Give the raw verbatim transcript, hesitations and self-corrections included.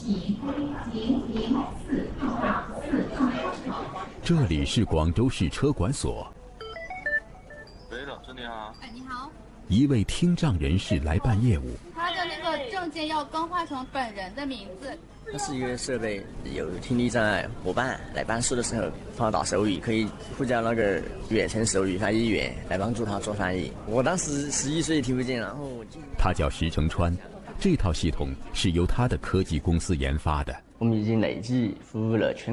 这里是广州市车管所。 喂，老师你好。 哎，你好。 一位听障人士来办业务。 他的那个证件要更换成本人的名字。 它是一个设备，有听力障碍伙伴来办事的时候放到手语，可以呼叫那个远程手语翻译员来帮助他做翻译。我当时十一岁听不见，然后他叫石成川，这套系统是由他的科技公司研发的。 我们已经累计服务了全